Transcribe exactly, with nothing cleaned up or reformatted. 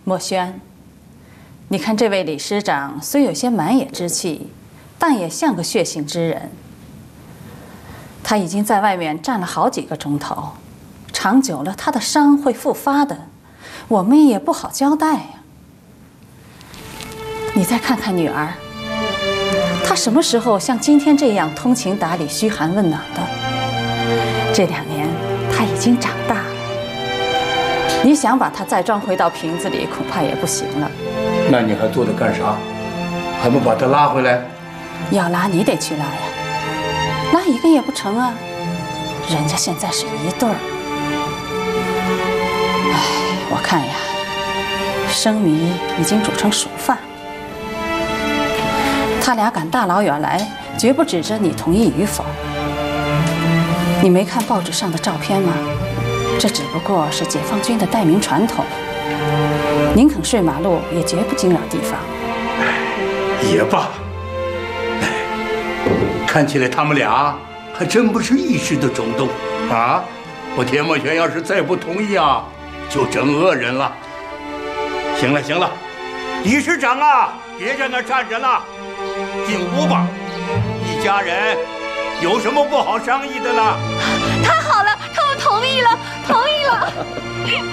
墨轩，你看这位李师长虽有些满野之气，但也像个血性之人。他已经在外面站了好几个钟头，长久了他的伤会复发的，我们也不好交代呀。你再看看女儿，她什么时候像今天这样通情达理、嘘寒问暖的？这两年她已经长大了。 你想把它再装回到瓶子里，恐怕也不行了。 那你还做它干啥？还不把它拉回来？ 要拉你得去拉呀，拉一个也不成啊。人家现在是一对儿。哎，我看呀，生米已经煮成熟饭。他俩敢大老远来，绝不指着你同意与否。你没看报纸上的照片吗？ 这只不过是解放军的待命传统，宁肯睡马路，也绝不惊扰地方。 也罢，哎，看起来他们俩还真不是一时的冲动啊！我田墨轩要是再不同意啊，就整恶人了。行了行了，李师长啊，别在那站着了，进屋吧。一家人有什么不好商议的呢？ 太好了，他们同意了，同意了。